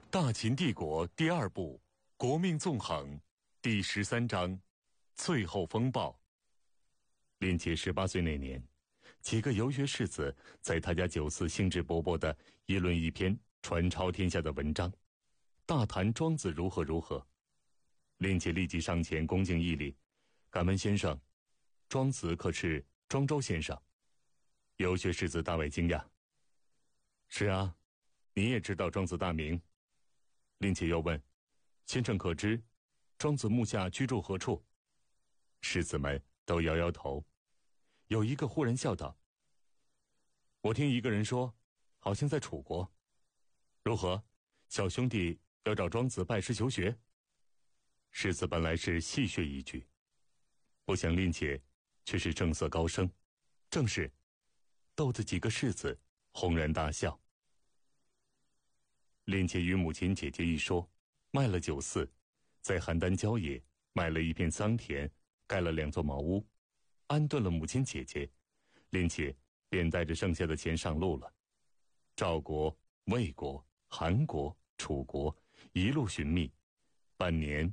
大秦帝国第二部《国命纵横》第13章最后风暴。令杰18岁那年，几个游学士子在他家酒肆兴致勃勃地议论一篇传抄天下的文章，大谈庄子如何如何。令杰立即上前恭敬一礼，敢问先生，庄子可是庄周先生？游学士子大为惊讶。是啊，你也知道庄子大名。令杰又问，先生可知庄子墓下居住何处？士子们都摇摇头。有一个忽然笑道，我听一个人说，好像在楚国。如何，小兄弟要找庄子拜师求学？士子本来是戏谑一句，不想令杰却是正色高升，正是逗得几个士子轰然大笑。令杰与母亲姐姐一说，卖了酒肆，在邯郸郊野买了一片桑田，盖了2座茅屋，安顿了母亲姐姐，令杰便带着剩下的钱上路了。赵国、魏国、韩国、楚国一路寻觅，半年